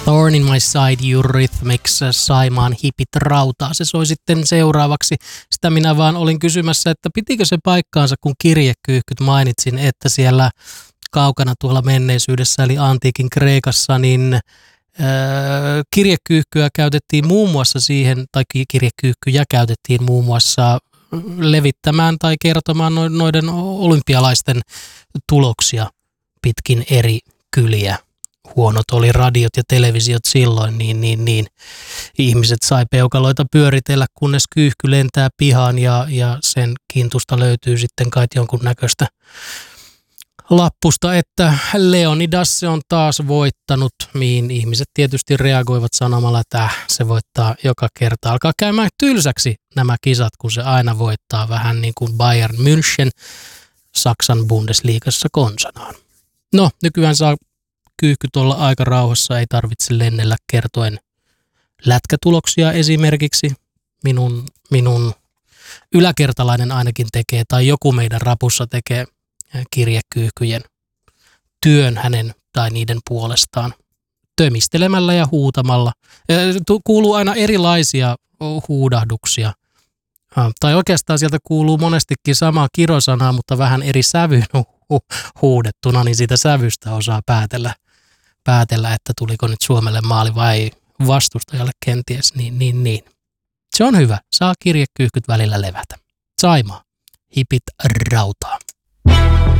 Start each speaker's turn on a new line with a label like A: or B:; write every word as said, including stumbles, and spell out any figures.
A: Thorn in my side, Eurythmics, Saimaan hipit rautaa. Se soi sitten seuraavaksi. Sitä minä vaan olin kysymässä, että pitikö se paikkaansa, kun kirjekyyhkyt mainitsin, että siellä kaukana tuolla menneisyydessä, eli antiikin Kreikassa, niin äh, kirjekyyhkyä käytettiin muun muassa siihen, tai kirjekyyhkyjä käytettiin muun muassa levittämään tai kertomaan noiden olympialaisten tuloksia pitkin eri kyliä. Huonot oli radiot ja televisiot silloin, niin, niin, niin ihmiset sai peukaloita pyöritellä, kunnes kyyhky lentää pihaan ja, ja sen kintusta löytyy sitten kai jonkun näköistä lappusta, että Leonidas se on taas voittanut, mihin ihmiset tietysti reagoivat sanomalla, että äh, se voittaa joka kerta. Alkaa käymään tylsäksi nämä kisat, kun se aina voittaa, vähän niin kuin Bayern München Saksan Bundesliigassa konsanaan. No, nykyään saa kyyhkyt olla aika rauhassa, ei tarvitse lennellä kertoen lätkätuloksia esimerkiksi. Minun, minun yläkertalainen ainakin tekee, tai joku meidän rapussa tekee kirjekyyhkyjen työn hänen tai niiden puolestaan tömistelemällä ja huutamalla. Kuuluu aina erilaisia huudahduksia. Tai oikeastaan sieltä kuuluu monestikin sama kirosana, mutta vähän eri sävyyn huudettuna, niin siitä sävystä osaa päätellä, päätellä, että tuliko nyt Suomelle maali vai vastustajalle kenties. Niin, niin, niin. Se on hyvä. Saa kirjekyyhkyt välillä levätä. Saimaa. Hipit rautaa.